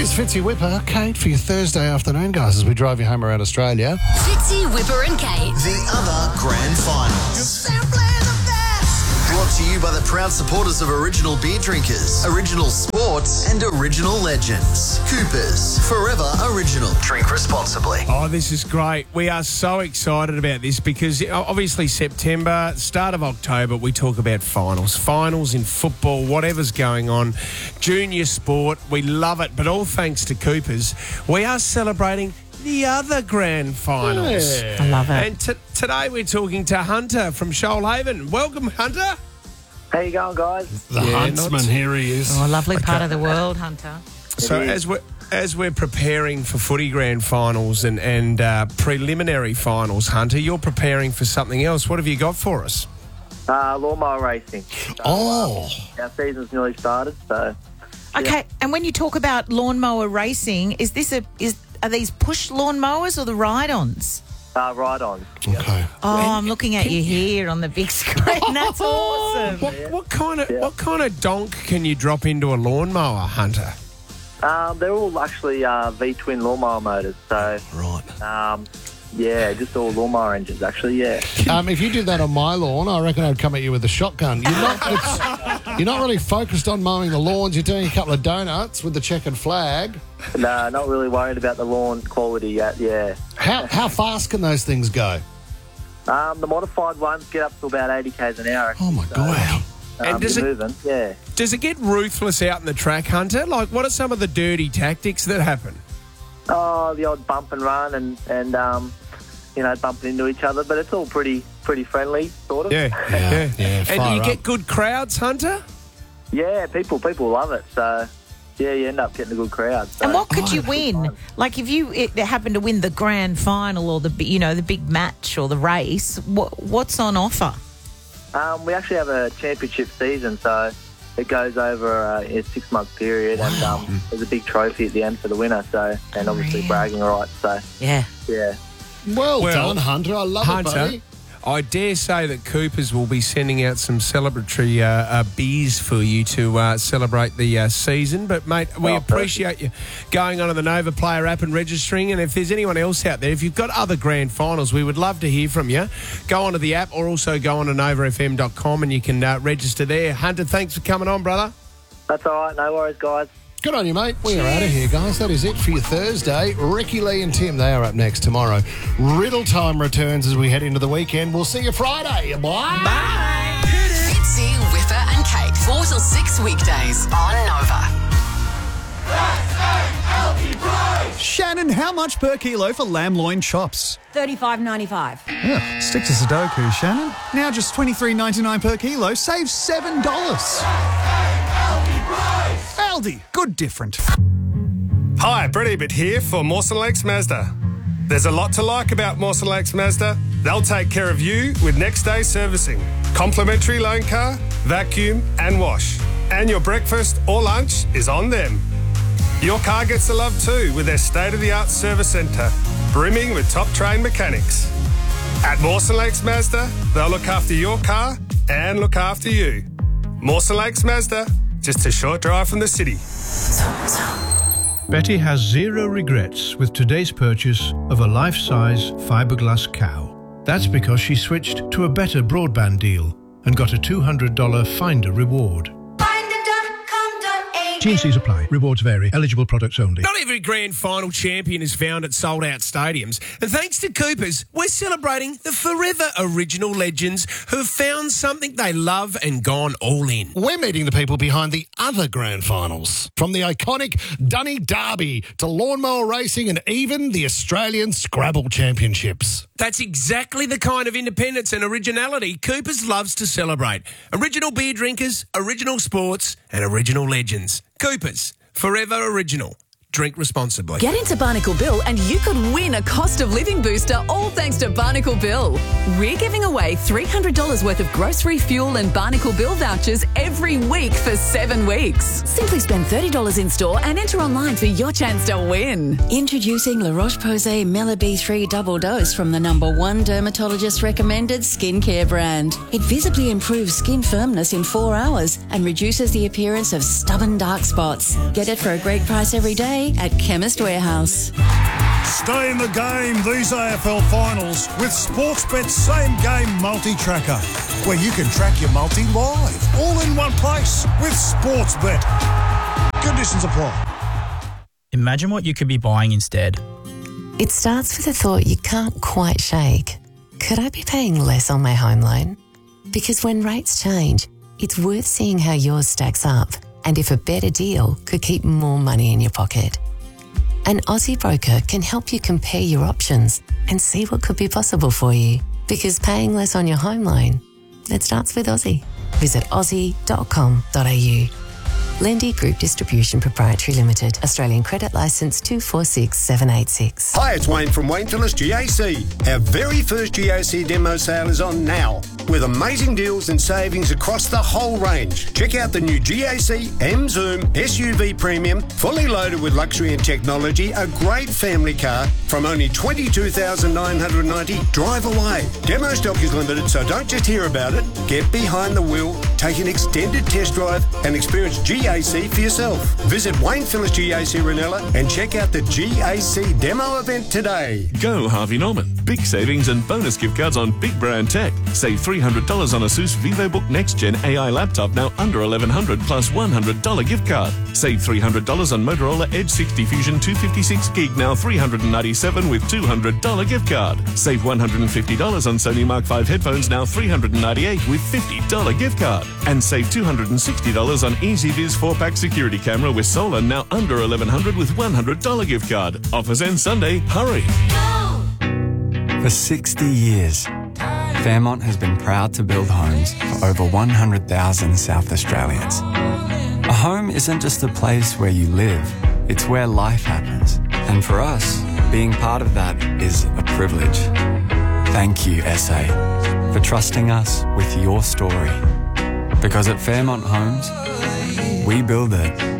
is Fitzy Whipper. Kate, for your Thursday afternoon, guys, as we drive you home around Australia. Fitzy, Whipper and Kate. The other grand finals. Brought to you by the proud supporters of Original Beer Drinkers, Original Sports and Original Legends. Coopers, forever original. Drink responsibly. Oh, this is great. We are so excited about this because obviously September, start of October, we talk about finals. Finals in football, whatever's going on. Junior sport, we love it. But all thanks to Coopers, we are celebrating the other grand finals. Yeah. I love it. And today we're talking to Hunter from Shoalhaven. Welcome, Hunter. How you going, guys? The huntsman, here he is. Oh, a lovely part of the world, Hunter. So as we're preparing for footy grand finals and preliminary finals, Hunter, you're preparing for something else. What have you got for us? Lawnmower racing. So, Oh. our season's nearly started, so Okay, and when you talk about lawnmower racing, are these push lawnmowers or the ride-ons? right on. Okay. Oh, I'm looking at you here on the big screen. That's awesome. What kind of donk can you drop into a lawnmower, Hunter? They're all actually V-twin lawnmower motors, so Right. just all lawnmower engines, actually, yeah. If you did that on my lawn, I reckon I'd come at you with a shotgun. You're not really focused on mowing the lawns. You're doing a couple of donuts with the checkered flag. No, not really worried about the lawn quality yet, yeah. How fast can those things go? The modified ones get up to about 80 k's an hour. Oh, my God. And does you're it- moving, yeah. Does it get ruthless out in the track, Hunter? Like, what are some of the dirty tactics that happen? Oh, the odd bump and run and bumping into each other, but it's all pretty friendly, sort of. Yeah. Yeah, And do fire you up. get good crowds, Hunter? Yeah, people love it, so yeah, you end up getting a good crowd. So. And what could you win? Like if you happen to win the grand final or the big match or the race, what's on offer? We actually have a championship season, so it goes over a 6-month period, and there's a big trophy at the end for the winner. So, and obviously Unreal. bragging rights. So, Yeah. yeah. Well done, Hunter. I love it, buddy. I dare say that Coopers will be sending out some celebratory beers for you to celebrate the season. But, mate, we appreciate you going onto the Nova Player app and registering. And if there's anyone else out there, if you've got other grand finals, we would love to hear from you. Go onto the app or also go on to novafm.com and you can register there. Hunter, thanks for coming on, brother. That's all right. No worries, guys. Good on you, mate. We are out of here, guys. That is it for your Thursday. Ricky, Lee and Tim, they are up next tomorrow. Riddle Time returns as we head into the weekend. We'll see you Friday. Bye. Fitzy, Whipper and Kate. 4 till 6 weekdays on Nova. Shannon, how much per kilo for lamb loin chops? $35.95. Yeah, stick to Sudoku, Shannon. Now just $23.99 per kilo, save $7. Aldi, good different. Hi, Brett Ebert here for Mawson Lakes Mazda. There's a lot to like about Mawson Lakes Mazda. They'll take care of you with next day servicing, complimentary loan car, vacuum and wash. And your breakfast or lunch is on them. Your car gets the love too with their state-of-the-art service centre, brimming with top-trained mechanics. At Mawson Lakes Mazda, they'll look after your car and look after you. Mawson Lakes Mazda, just a short drive from the city. Betty has zero regrets with today's purchase of a life-size fiberglass cow. That's because she switched to a better broadband deal and got a $200 Finder reward. T&Cs apply. Rewards vary. Eligible products only. Not every grand final champion is found at sold-out stadiums. And thanks to Coopers, we're celebrating the forever original legends who have found something they love and gone all in. We're meeting the people behind the other grand finals. From the iconic Dunny Derby to lawnmower racing and even the Australian Scrabble Championships. That's exactly the kind of independence and originality Coopers loves to celebrate. Original beer drinkers, original sports and original legends. Coopers, forever original. Drink responsibly. Get into Barnacle Bill and you could win a cost of living booster, all thanks to Barnacle Bill. We're giving away $300 worth of grocery, fuel and Barnacle Bill vouchers every week for 7 weeks. Simply spend $30 in store and enter online for your chance to win. Introducing La Roche-Posay Mela B3 Double Dose from the #1 dermatologist recommended skincare brand. It visibly improves skin firmness in 4 hours and reduces the appearance of stubborn dark spots. Get it for a great price every day Aussie at Chemist Warehouse. Stay in the game these AFL finals with Sportsbet's Same Game Multi-Tracker, where you can track your multi live, all in one place with Sportsbet. Conditions apply. Imagine what you could be buying instead. It starts with a thought you can't quite shake. Could I be paying less on my home loan? Because when rates change, it's worth seeing how yours stacks up and if a better deal could keep more money in your pocket. An Aussie broker can help you compare your options and see what could be possible for you. Because paying less on your home loan, it starts with Aussie. Visit aussie.com.au. Lendy Group Distribution Proprietary Limited. Australian Credit Licence 246786. Hi, it's Wayne from Wayne Phillips GAC. Our very first GAC demo sale is on now, with amazing deals and savings across the whole range. Check out the new GAC M-Zoom SUV Premium, fully loaded with luxury and technology, a great family car from only $22,990. Drive away. Demo stock is limited, so don't just hear about it. Get behind the wheel, take an extended test drive and experience GAC for yourself. Visit Wayne Phillips GAC Ranella and check out the GAC demo event today. Go Harvey Norman. Big savings and bonus gift cards on big brand tech. Save $300 on Asus VivoBook Next Gen AI laptop, now under $1,100 plus $100 gift card. Save $300 on Motorola Edge 60 Fusion 256 gig, now $397 with $200 gift card. Save $150 on Sony Mark V headphones, now $398 with $50 gift card. And save $260 on EasyViz 4-pack security camera with solar, now under $1,100 with $100 gift card. Offers end Sunday. Hurry. For 60 years, Fairmont has been proud to build homes for over 100,000 South Australians. A home isn't just a place where you live, it's where life happens. And for us, being part of that is a privilege. Thank you, SA, for trusting us with your story. Because at Fairmont Homes, we build it